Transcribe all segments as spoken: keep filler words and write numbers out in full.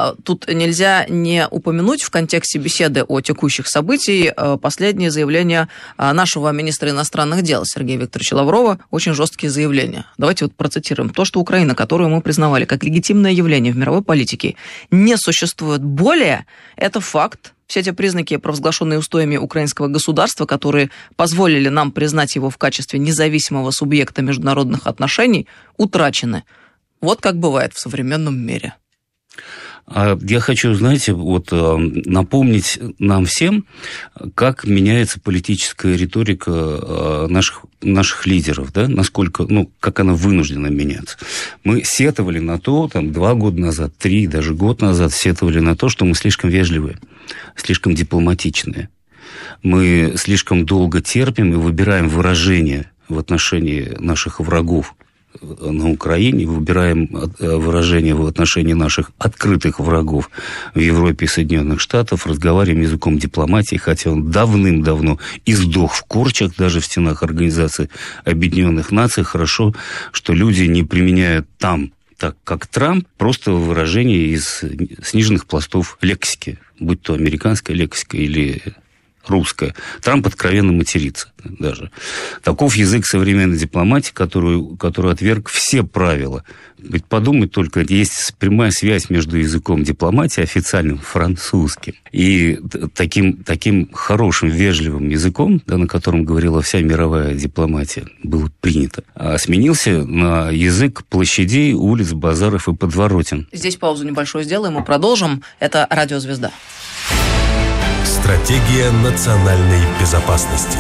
Тут нельзя не упомянуть в контексте беседы о текущих событиях последнее заявление нашего министра иностранных дел Сергея Викторовича Лаврова. Очень жесткие заявления. Давайте вот процитируем. То, что Украина, которую мы признавали как легитимное явление в мировой политике, не существует более, это факт. Все те признаки, провозглашенные устоями украинского государства, которые позволили нам признать его в качестве независимого субъекта международных отношений, утрачены. Вот как бывает в современном мире. Я хочу, знаете, вот напомнить нам всем, как меняется политическая риторика наших, наших лидеров, да, насколько, ну, как она вынуждена меняться. Мы сетовали на то, там, два года назад, три, даже год назад сетовали на то, что мы слишком вежливые, слишком дипломатичные. Мы слишком долго терпим и выбираем выражения в отношении наших врагов на Украине, выбираем выражения в отношении наших открытых врагов в Европе и Соединенных Штатах, разговариваем языком дипломатии, хотя он давным-давно издох в корчах, даже в стенах Организации Объединенных Наций. Хорошо, что люди не применяют там, так как Трамп, просто выражение из сниженных пластов лексики, будь то американская лексика или русская. Трамп откровенно матерится даже. Таков язык современной дипломатии, который, который отверг все правила. Ведь подумать только, есть прямая связь между языком дипломатии, официальным французским, и таким, таким хорошим, вежливым языком, да, на котором говорила вся мировая дипломатия, было принято, а сменился на язык площадей, улиц, базаров и подворотен. Здесь паузу небольшую сделаем и продолжим. Это «Радио Звезда». Стратегия национальной безопасности.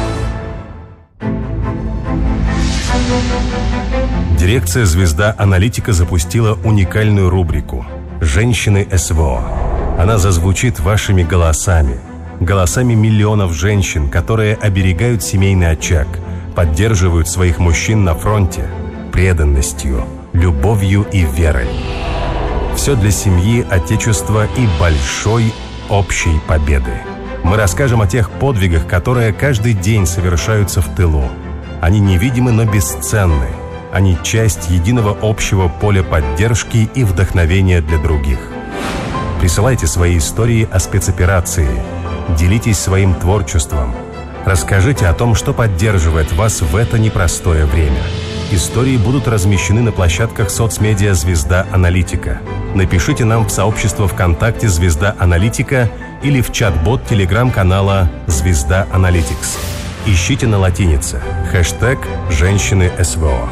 Дирекция «Звезда Аналитика» запустила уникальную рубрику «Женщины СВО». Она зазвучит вашими голосами, голосами миллионов женщин, которые оберегают семейный очаг, поддерживают своих мужчин на фронте преданностью, любовью и верой. Все для семьи, отечества и большой общей победы. Мы расскажем о тех подвигах, которые каждый день совершаются в тылу. Они невидимы, но бесценны. Они часть единого общего поля поддержки и вдохновения для других. Присылайте свои истории о спецоперации. Делитесь своим творчеством. Расскажите о том, что поддерживает вас в это непростое время. Истории будут размещены на площадках соцмедиа «Звезда Аналитика». Напишите нам в сообщество ВКонтакте «Звезда Аналитика» или в чат-бот телеграм-канала «Звезда Аналитикс». Ищите на латинице хэштег «Женщины СВО».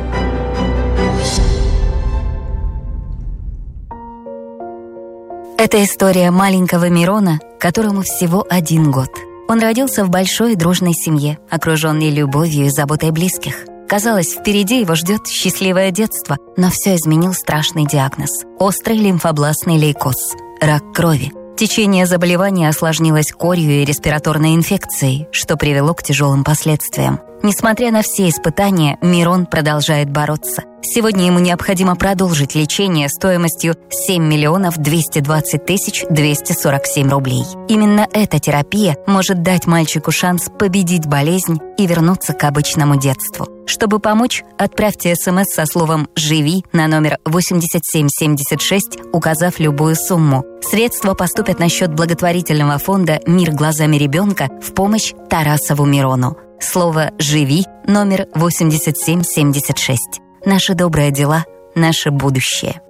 Это история маленького Мирона, которому всего один год. Он родился в большой и дружной семье, окруженный любовью и заботой близких. Казалось, впереди его ждет счастливое детство, но все изменил страшный диагноз – острый лимфобластный лейкоз – рак крови. Течение заболевания осложнилось корью и респираторной инфекцией, что привело к тяжелым последствиям. Несмотря на все испытания, Мирон продолжает бороться. Сегодня ему необходимо продолжить лечение стоимостью семь миллионов двести двадцать тысяч двести сорок семь рублей. Именно эта терапия может дать мальчику шанс победить болезнь и вернуться к обычному детству. Чтобы помочь, отправьте смс со словом «Живи» на номер восемьдесят семь семьдесят шесть, указав любую сумму. Средства поступят на счет благотворительного фонда «Мир глазами ребенка» в помощь Тарасову Мирону. Слово «Живи» номер восемьдесят семь семьдесят шесть. Наши добрые дела, наше будущее.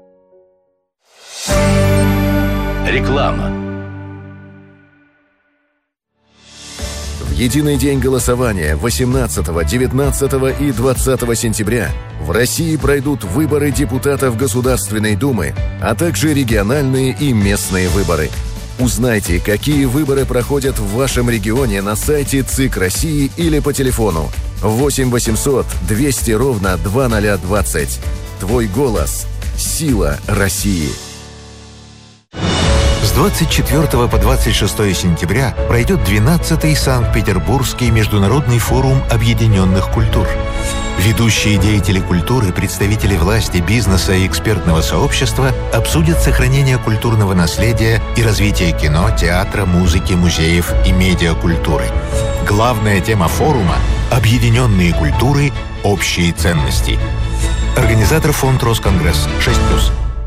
Реклама. В единый день голосования восемнадцатого, девятнадцатого и двадцатого сентября в России пройдут выборы депутатов Государственной Думы, а также региональные и местные выборы. Узнайте, какие выборы проходят в вашем регионе на сайте ЦИК России или по телефону восемь восемьсот двести ровно два ноль двадцать. Твой голос – сила России. С двадцать четвёртого по двадцать шестое сентября пройдет двенадцатый Санкт-Петербургский международный форум объединенных культур. Ведущие деятели культуры, представители власти, бизнеса и экспертного сообщества обсудят сохранение культурного наследия и развитие кино, театра, музыки, музеев и медиакультуры. Главная тема форума – объединенные культуры, общие ценности. Организатор фонд Росконгресс шесть плюс.